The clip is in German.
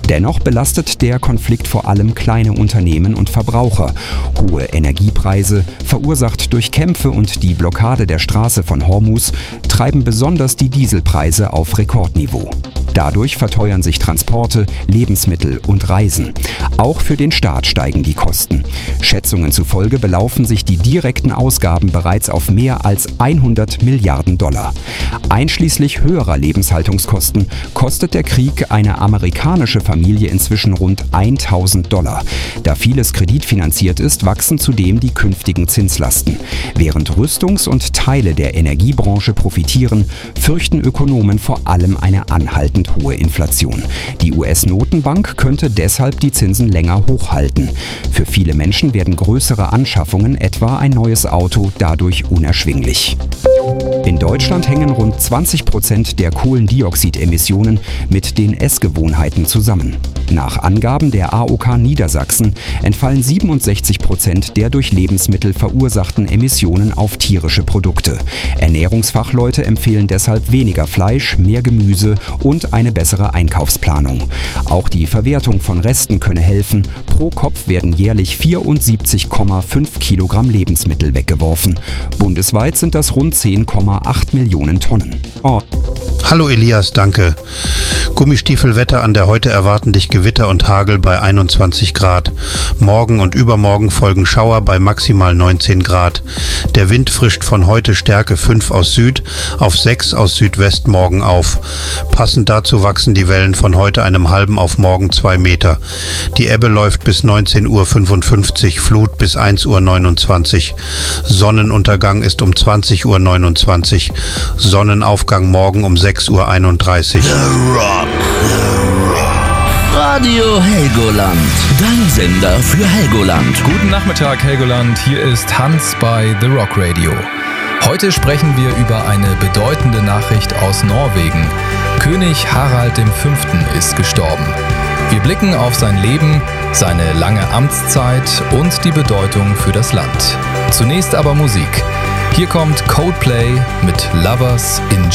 Dennoch belastet der Konflikt vor allem kleine Unternehmen und Verbraucher. Hohe Energiepreise, verursacht durch Kämpfe und die Blockade der Straße von Hormuz, treiben besonders die Dieselpreise auf Rekordniveau. Dadurch verteuern sich Transporte, Lebensmittel und Reisen. Auch für den Staat steigen die Kosten. Schätzungen zufolge belaufen sich die direkten Ausgaben bereits auf mehr als 100 Milliarden Dollar. Einschließlich höherer Lebenshaltungskosten kostet der Krieg eine amerikanische Familie inzwischen rund 1.000 Dollar. Da vieles kreditfinanziert ist, wachsen zudem die künftigen Zinslasten. Während Rüstungs- und Teile der Energiebranche profitieren, fürchten Ökonomen vor allem eine anhaltend hohe Inflation. Die US-Notenbank könnte deshalb die Zinsen länger hochhalten. Für viele Menschen werden größere Anschaffungen, etwa ein neues Auto, dadurch unerschwinglich. In Deutschland hängen rund 20% der Kohlendioxidemissionen mit den Essgewohnheiten zusammen. Nach Angaben der AOK Niedersachsen entfallen 67% der durch Lebensmittel verursachten Emissionen auf tierische Produkte. Ernährungsfachleute empfehlen deshalb weniger Fleisch, mehr Gemüse und eine bessere Einkaufsplanung. Auch die Verwertung von Resten könne helfen. Pro Kopf werden jährlich 74,5 Kilogramm Lebensmittel weggeworfen. Bundesweit sind das rund 10,8 Millionen Tonnen. Hallo Elias, danke. Gummistiefelwetter an der heute erwarten dich Gewitter und Hagel bei 21 Grad. Morgen und übermorgen folgen Schauer bei maximal 19 Grad. Der Wind frischt von heute Stärke 5 aus Süd auf 6 aus Südwest morgen auf. Passend dazu wachsen die Wellen von heute einem halben auf morgen 2 Meter. Die Ebbe läuft bis 19:55 Uhr, Flut bis 1:29 Uhr. Sonnenuntergang ist um 20:29 Uhr. Sonnenaufgang morgen um 6:31 Uhr. The Rock. Radio Helgoland, dein Sender für Helgoland. Guten Nachmittag, Helgoland. Hier ist Hans bei The Rock Radio. Heute sprechen wir über eine bedeutende Nachricht aus Norwegen. König Harald V. ist gestorben. Wir blicken auf sein Leben, seine lange Amtszeit und die Bedeutung für das Land. Zunächst aber Musik. Hier kommt Coldplay mit Lovers in